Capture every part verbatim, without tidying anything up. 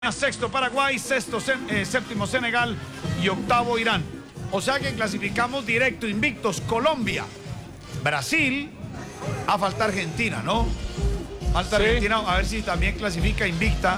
Sexto Paraguay, sexto, eh, séptimo Senegal y octavo Irán. O sea que clasificamos directo, invictos, Colombia, Brasil, a falta Argentina, ¿no? Falta sí. Argentina, a ver si también clasifica invicta.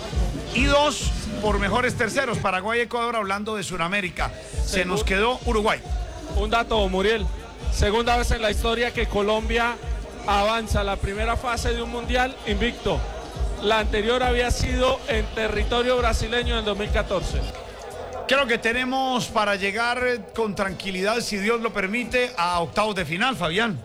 Y dos por mejores terceros, Paraguay y Ecuador, hablando de Sudamérica. Se Segur... nos quedó Uruguay. Un dato, Muriel. Segunda vez en la historia que Colombia avanza a la primera fase de un mundial invicto. La anterior había sido en territorio brasileño en dos mil catorce. Creo que tenemos para llegar con tranquilidad, si Dios lo permite, a octavos de final, Fabián.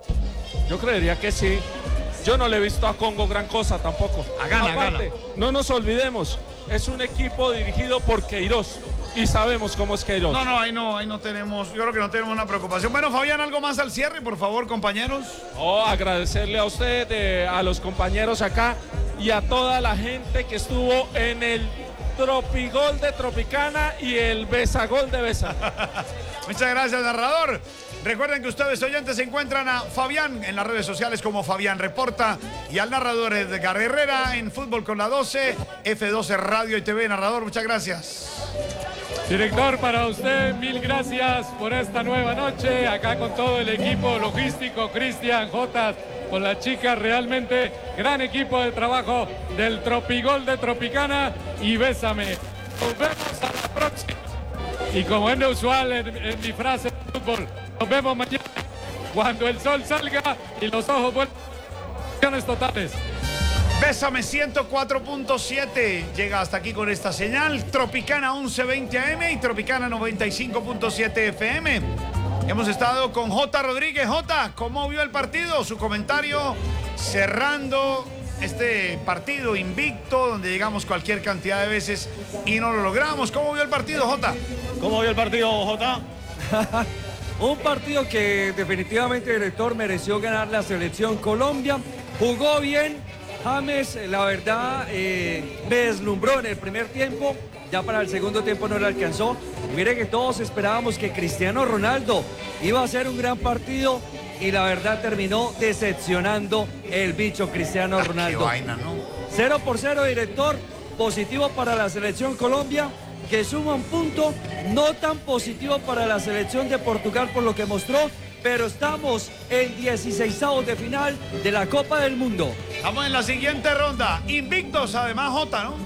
Yo creería que sí. Yo no le he visto a Congo gran cosa tampoco. A gana, Aparte, gana. No nos olvidemos, es un equipo dirigido por Queiroz. Y sabemos cómo es Queiroz. No, no, ahí no, ahí no tenemos, yo creo que no tenemos una preocupación. Bueno, Fabián, algo más al cierre, por favor, compañeros. Oh, agradecerle a usted, eh, a los compañeros acá y a toda la gente que estuvo en el Tropigol de Tropicana y el Besagol de Besa. Muchas gracias, narrador. Recuerden que ustedes oyentes se encuentran a Fabián en las redes sociales como Fabián Reporta y al narrador Edgar Herrera en Fútbol con la doce, F doce Radio y T V. Narrador, muchas gracias. Director, para usted, mil gracias por esta nueva noche, acá con todo el equipo logístico, Cristian, Jotas, con las chicas, realmente gran equipo de trabajo del Tropigol de Tropicana y Bésame. Nos vemos a la próxima. Y como es usual en, en mi frase de fútbol, nos vemos mañana cuando el sol salga y los ojos vuelvan totales. Bésame ciento cuatro punto siete llega hasta aquí con esta señal. Tropicana once veinte A M y Tropicana noventa y cinco punto siete F M. Hemos estado con J. Rodríguez. J, ¿cómo vio el partido? Su comentario cerrando este partido invicto donde llegamos cualquier cantidad de veces y no lo logramos. ¿Cómo vio el partido, J? ¿Cómo vio el partido, J? Un partido que definitivamente el director mereció ganar la selección Colombia. Jugó bien. James, la verdad, eh, me deslumbró en el primer tiempo, ya para el segundo tiempo no le alcanzó. Y mire que todos esperábamos que Cristiano Ronaldo iba a hacer un gran partido y la verdad terminó decepcionando el bicho Cristiano Ronaldo. Qué vaina, ¿no? Cero por cero, director, positivo para la selección Colombia, que suma un punto, no tan positivo para la selección de Portugal por lo que mostró, pero estamos en dieciseisavos de final de la Copa del Mundo. Estamos en la siguiente ronda, invictos además, Jota, ¿no?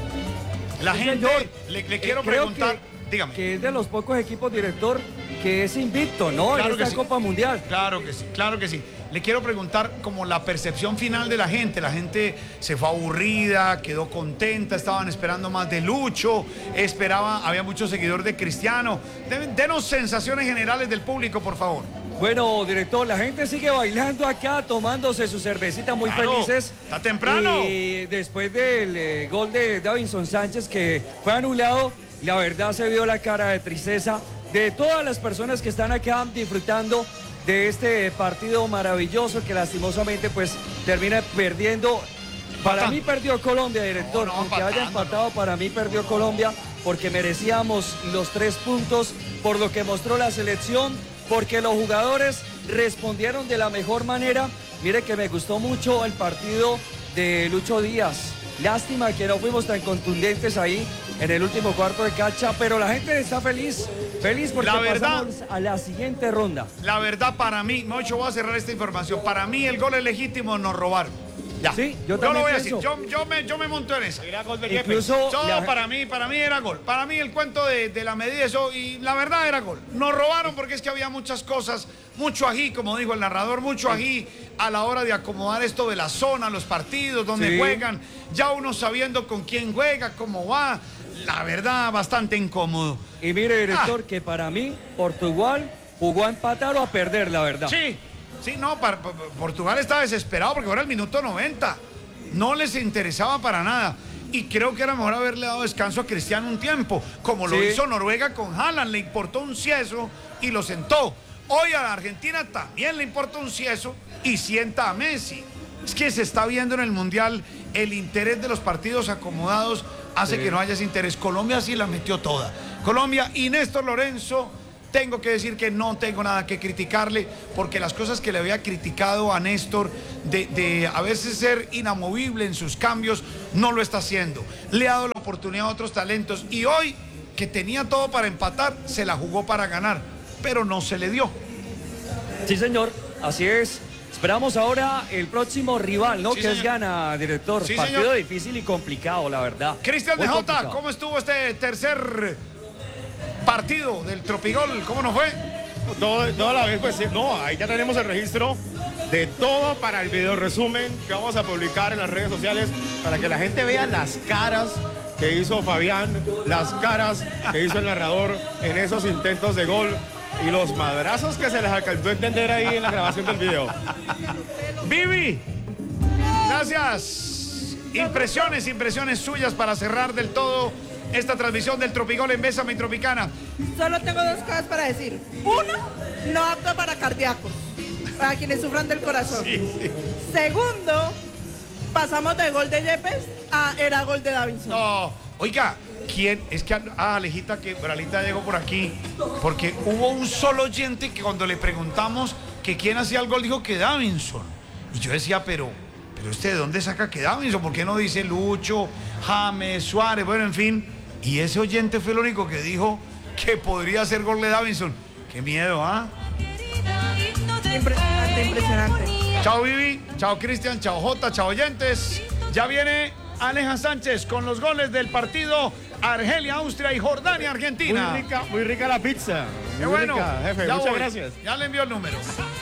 La sí, gente, señor. le, le quiero eh, creo preguntar, que, dígame. Que es de los pocos equipos, director, que es invicto, ¿no? Claro en esta sí. Copa Mundial. Claro que sí, claro que sí. Le quiero preguntar como la percepción final de la gente. La gente se fue aburrida, quedó contenta, estaban esperando más de Lucho, esperaba, había muchos seguidores de Cristiano. Denos sensaciones generales del público, por favor. Bueno, director, la gente sigue bailando acá, tomándose su cervecita, muy claro, felices. Está temprano. Y después del eh, gol de Davinson Sánchez, que fue anulado, la verdad se vio la cara de tristeza de todas las personas que están acá disfrutando de este partido maravilloso que lastimosamente pues termina perdiendo. Para mí perdió Colombia, director. No, no, aunque haya empatado, no. Para mí perdió Colombia porque merecíamos los tres puntos por lo que mostró la selección, porque los jugadores respondieron de la mejor manera. Mire que me gustó mucho el partido de Lucho Díaz. Lástima que no fuimos tan contundentes ahí en el último cuarto de cancha, pero la gente está feliz, feliz porque la verdad, pasamos a la siguiente ronda. La verdad, para mí, Mocho, voy a cerrar esta información. Para mí el gol es legítimo, nos robaron. Ya. Sí, yo yo también lo voy a pienso. decir, yo, yo, me, yo me monto en esa. Incluso Todo la... para mí, para mí era gol. Para mí el cuento de, de la medida, eso, y la verdad era gol. Nos robaron porque es que había muchas cosas, mucho ají, como dijo el narrador, mucho ají a la hora de acomodar esto de la zona, los partidos, donde sí. juegan, ya uno sabiendo con quién juega, cómo va. La verdad, bastante incómodo. Y mire, director, ah. que para mí Portugal jugó a empatar o a perder, la verdad. Sí, sí, no, para, para, Portugal está desesperado porque ahora el minuto noventa. No les interesaba para nada. Y creo que era mejor haberle dado descanso a Cristiano un tiempo, como lo sí. hizo Noruega con Haaland. Le importó un cieso y lo sentó. Hoy a la Argentina también le importa un cieso y sienta a Messi. Es que se está viendo en el Mundial el interés de los partidos acomodados hace sí. que no haya ese interés. Colombia sí la metió toda. Colombia y Néstor Lorenzo tengo que decir que no tengo nada que criticarle, porque las cosas que le había criticado a Néstor de, de a veces ser inamovible en sus cambios, no lo está haciendo. Le ha dado la oportunidad a otros talentos y hoy, que tenía todo para empatar, se la jugó para ganar, pero no se le dio. Sí, señor, así es. Esperamos ahora el próximo rival, ¿no? Sí, que es señor. Gana, director. Sí, Partido señor. difícil y complicado, la verdad. Cristian Muy de Jota, complicado. ¿cómo estuvo este tercer partido del Tropigol? ¿Cómo nos fue? Todo, toda la vez, pues sí, no, ahí ya tenemos el registro de todo para el video resumen que vamos a publicar en las redes sociales para que la gente vea las caras que hizo Fabián, las caras que hizo el narrador en esos intentos de gol y los madrazos que se les alcanzó a entender ahí en la grabación del video. Vivi, gracias. Impresiones, impresiones suyas para cerrar del todo esta transmisión del Tropigol en Bésame Tropicana. Solo tengo dos cosas para decir. Uno, no apto para cardíacos, para quienes sufran del corazón. Sí, sí. Segundo, pasamos de gol de Yepes a era gol de Davinson. No, oiga, ¿quién? Es que, ah, Alejita, que Bralita llegó por aquí, porque hubo un solo oyente que cuando le preguntamos que quién hacía el gol dijo que Davinson. Y yo decía, pero, pero ¿usted de dónde saca que Davinson? ¿Por qué no dice Lucho, James, Suárez? Bueno, en fin. Y ese oyente fue el único que dijo que podría ser gol de Davinson. Qué miedo, ¿ah? Impresionante, impresionante. Chao Vivi, chao Cristian, chao Jota, chao oyentes. Ya viene Aleja Sánchez con los goles del partido Argelia, Austria y Jordania, Argentina. Muy rica, muy rica la pizza. Qué Muy bueno. rica, jefe, Ya muchas voy. gracias. Ya le envió el número.